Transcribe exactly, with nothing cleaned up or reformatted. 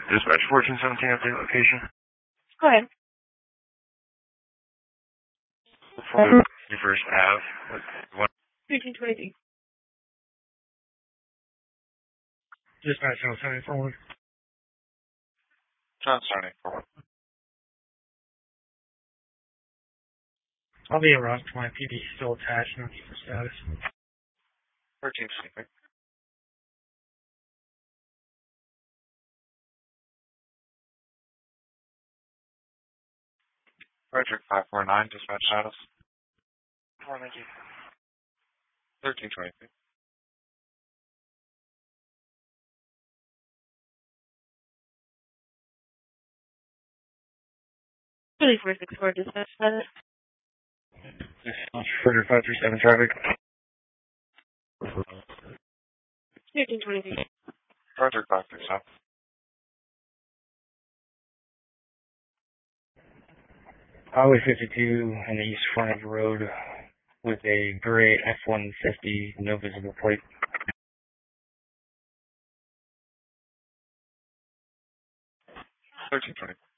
Dispatch fourteen seventeen at the location. Go ahead. First Ave. One. thirteen twenty-three. Dispatch zero seven forward. John starting forward. I'll be around to my P D still attached, no need for status. thirteen sleeping. Frederick five four nine, dispatch status. Four, thank you. thirteen twenty-three. twenty-four sixty-four, dispatch status. Frederick five three seven traffic. thirteen twenty-three. Frederick five three seven. Highway fifty-two on the east front of the road with a gray F one fifty, no visible plate. thirteen twenty.